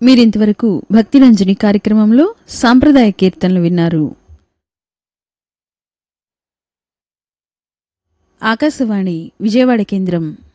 మీరింతవరకు భక్తిరంజని కార్యక్రమంలో సాంప్రదాయ కీర్తనలు విన్నారు. ఆకాశవాణి విజయవాడ కేంద్రం.